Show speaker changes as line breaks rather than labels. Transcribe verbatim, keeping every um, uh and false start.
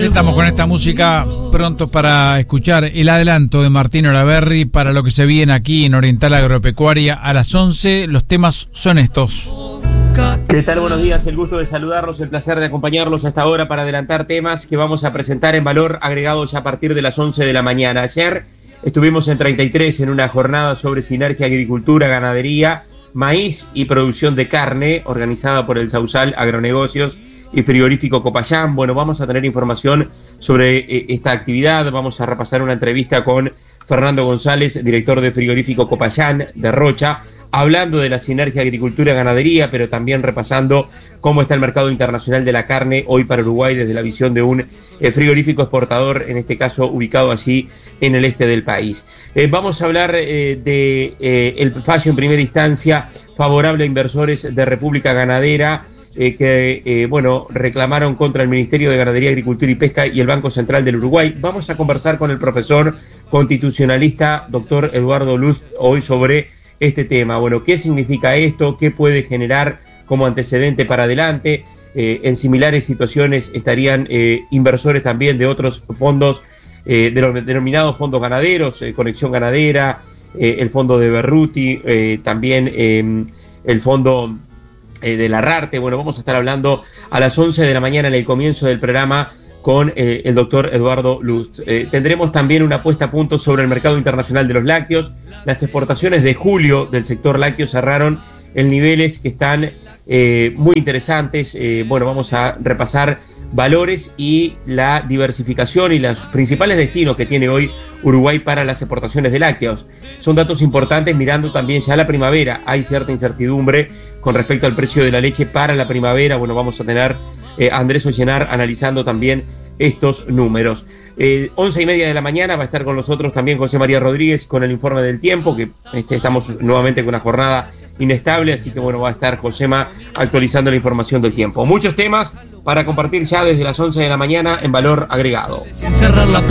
Estamos con esta música pronto para escuchar el adelanto de Martín Olaverri para lo que se viene aquí en Oriental Agropecuaria a las once. Los temas son estos.
¿Qué tal? Buenos días, el gusto de saludarlos, el placer de acompañarlos hasta ahora para adelantar temas que vamos a presentar en Valor Agregado ya a partir de las once de la mañana. Ayer estuvimos en treinta y tres en una jornada sobre sinergia agricultura, ganadería, maíz y producción de carne, organizada por el Sausal Agronegocios y Frigorífico Copayán. Bueno, vamos a tener información sobre eh, esta actividad, vamos a repasar una entrevista con Fernando González, director de Frigorífico Copayán de Rocha, hablando de la sinergia agricultura-ganadería, pero también repasando cómo está el mercado internacional de la carne hoy para Uruguay desde la visión de un eh, frigorífico exportador, en este caso ubicado allí en el este del país. Eh, vamos a hablar eh, de eh, el fallo en primera instancia favorable a inversores de República Ganadera, Eh, que, eh, bueno, reclamaron contra el Ministerio de Ganadería, Agricultura y Pesca y el Banco Central del Uruguay. Vamos a conversar con el profesor constitucionalista, doctor Eduardo Luz, hoy sobre este tema. Bueno, ¿qué significa esto? ¿Qué puede generar como antecedente para adelante? Eh, en similares situaciones estarían eh, inversores también de otros fondos, eh, de los denominados fondos ganaderos, eh, Conexión Ganadera, eh, el fondo de Berruti, eh, también eh, el fondo Eh, de la RARTE. Bueno, vamos a estar hablando a las once de la mañana en el comienzo del programa con eh, el doctor Eduardo Luz. Eh, tendremos también una puesta a punto sobre el mercado internacional de los lácteos. Las exportaciones de julio del sector lácteo cerraron en niveles que están eh, muy interesantes. Eh, bueno, vamos a repasar valores y la diversificación y los principales destinos que tiene hoy Uruguay para las exportaciones de lácteos. Son datos importantes mirando también ya la primavera. Hay cierta incertidumbre con respecto al precio de la leche para la primavera. Bueno, vamos a tener eh, a Andrés Ollenar analizando también estos números. Eh, once y media de la mañana va a estar con nosotros también José María Rodríguez con el informe del tiempo, que este, estamos nuevamente con una jornada inestable, así que bueno, va a estar Josema actualizando la información del tiempo. Muchos temas para compartir ya desde las once de la mañana en Valor Agregado.
Sin cerrar la